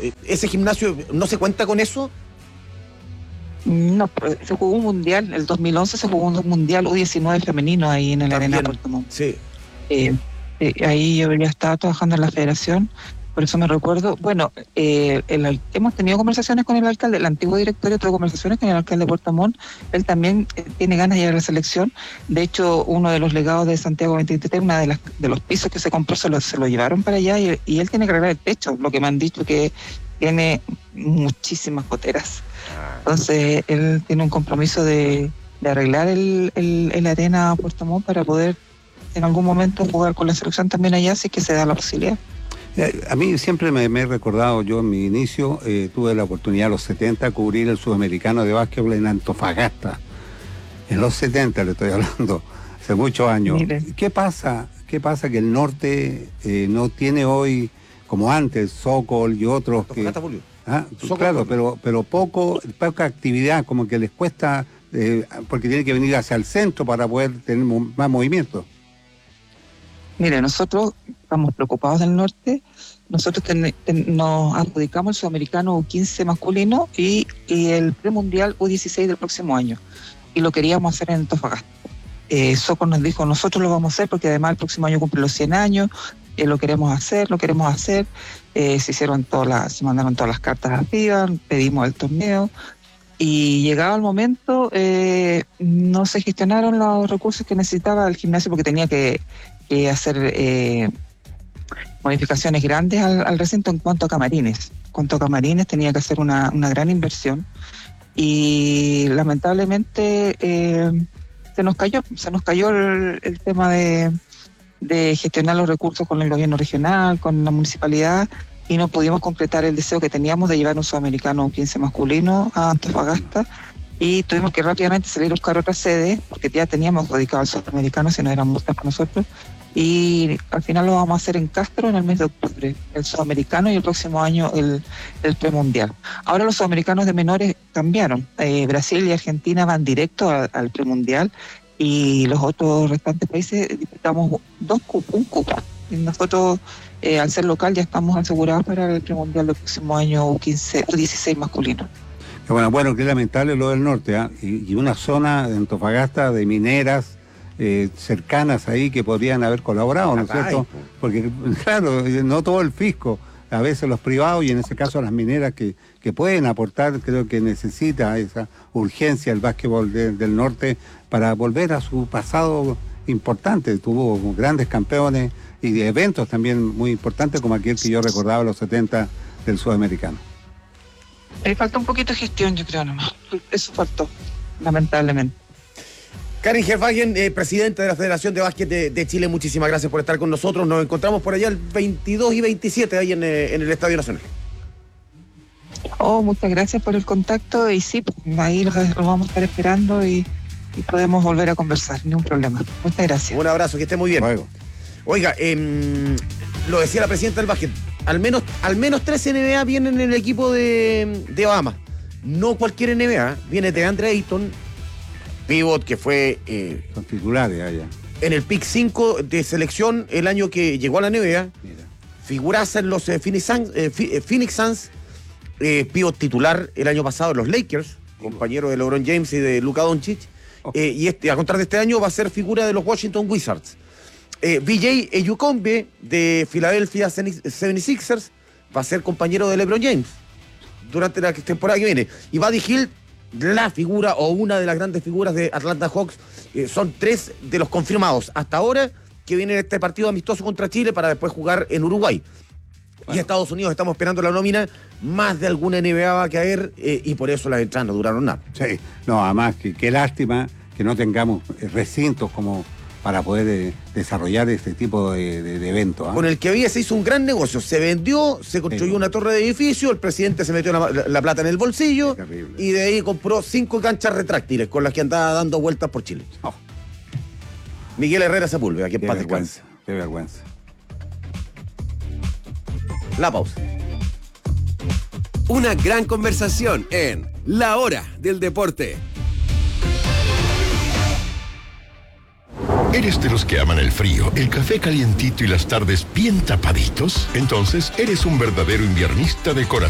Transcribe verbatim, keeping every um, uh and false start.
¿Ese gimnasio no se cuenta con eso? No, se jugó un mundial, el dos mil once se jugó un mundial U diecinueve femenino ahí en el También, Arena Puerto Montt. Sí. Eh, eh, ahí yo ya estaba trabajando en la federación, por eso me recuerdo. Bueno, eh, el, hemos tenido conversaciones con el alcalde, el antiguo directorio tuvo conversaciones con el alcalde de Puerto Montt. Él también eh, tiene ganas de ir a la selección. De hecho, uno de los legados de Santiago veintitrés, una de las de los pisos que se compró, se lo, se lo llevaron para allá y, y él tiene que arreglar el techo, lo que me han dicho que tiene muchísimas goteras. Entonces, él tiene un compromiso de, de arreglar el, el, el Arena Puerto Montt para poder en algún momento jugar con la selección también allá, así que se da la posibilidad. Eh, a mí siempre me, me he recordado, yo en mi inicio eh, tuve la oportunidad en los setenta de cubrir el Sudamericano de Básquetbol en Antofagasta. En los setenta le estoy hablando, hace muchos años. Mire. ¿Qué pasa? ¿Qué pasa que el norte eh, no tiene hoy, como antes, Sokol y otros que... Ah, claro, pero pero poco poca actividad, como que les cuesta, eh, porque tienen que venir hacia el centro para poder tener más movimiento. Mire, nosotros estamos preocupados del norte. Nosotros ten, ten, nos adjudicamos el Sudamericano U quince masculino y, y el premundial U dieciséis del próximo año. Y lo queríamos hacer en Antofagasta. Eh, Soco nos dijo, nosotros lo vamos a hacer porque además el próximo año cumple los cien años, eh, lo queremos hacer, lo queremos hacer. Eh, se hicieron todas las, se mandaron todas las cartas a FIBA, pedimos el torneo y llegado el momento eh, no se gestionaron los recursos que necesitaba el gimnasio porque tenía que, que hacer eh, modificaciones grandes al, al recinto en cuanto a camarines. En cuanto a camarines tenía que hacer una, una gran inversión y lamentablemente eh, se nos cayó, se nos cayó el, el tema de de gestionar los recursos con el gobierno regional, con la municipalidad, y no pudimos concretar el deseo que teníamos de llevar un Sudamericano U quince masculino a Antofagasta, y tuvimos que rápidamente salir a buscar otra sede, porque ya teníamos dedicado al Sudamericano, si no eran muchas para nosotros, y al final lo vamos a hacer en Castro en el mes de octubre, el Sudamericano, y el próximo año el, el premundial. Ahora los sudamericanos de menores cambiaron, eh, Brasil y Argentina van directo a, al premundial, y los otros restantes países disputamos dos cupos, un cupo. Y nosotros, eh, al ser local, ya estamos asegurados para el premundial del próximo año U quince, U dieciséis masculino. Bueno, bueno, qué lamentable lo del norte, ¿eh? y, y una zona de Antofagasta de mineras eh, cercanas ahí que podrían haber colaborado, ¿no es cierto? Porque, claro, no todo el fisco, a veces los privados y en ese caso las mineras que, que pueden aportar, creo que necesita esa urgencia el básquetbol de, del norte para volver a su pasado importante. Tuvo grandes campeones y de eventos también muy importantes como aquel que yo recordaba en los setenta del Sudamericano. Le falta un poquito de gestión, yo creo nomás. Eso faltó, lamentablemente. Karin Herfagen, eh, presidenta de la Federación de Básquet de, de Chile, muchísimas gracias por estar con nosotros. Nos encontramos por allá el veintidós y veintisiete ahí en, eh, en el Estadio Nacional. Oh, muchas gracias por el contacto y sí, ahí los, los vamos a estar esperando y, y podemos volver a conversar, ni un problema. Muchas gracias. Un abrazo, que esté muy bien. Luego. Oiga, eh, lo decía la presidenta del básquet, al menos, al menos tres N B A vienen en el equipo de, de Bahamas. No cualquier N B A, viene de Andre Ayton, pivot que fue eh, Son titulares allá. en el pick cinco de selección el año que llegó a la N B A. Mira. Figuraza en los eh, Phoenix Suns, eh, Phoenix Suns eh, pivot titular el año pasado en los Lakers, compañero de LeBron James y de Luka Doncic. Oh. Eh, y este, a contar de este año va a ser figura de los Washington Wizards. Eh, B J Ejukombe de Philadelphia setenta y seis ers va a ser compañero de LeBron James durante la temporada que viene. Y Buddy Hield, la figura o una de las grandes figuras de Atlanta Hawks, eh, son tres de los confirmados hasta ahora que vienen este partido amistoso contra Chile para después jugar en Uruguay. Bueno. Y Estados Unidos estamos esperando la nómina, más de alguna N B A va a caer eh, y por eso las entradas no duraron nada. Sí, no, además, que, qué lástima que no tengamos recintos como para poder eh, desarrollar este tipo de, de, de eventos. ¿eh? Con el que había se hizo un gran negocio, se vendió, se construyó sí. una torre de edificio, el presidente se metió la, la, la plata en el bolsillo y de ahí compró cinco canchas retráctiles con las que andaba dando vueltas por Chile. Oh. Miguel Herrera Sepúlveda, que en paz descanse. Qué vergüenza. La pausa. Una gran conversación en La Hora del Deporte. ¿Eres de los que aman el frío, el café calientito y las tardes bien tapaditos? Entonces, eres un verdadero inviernista de corazón.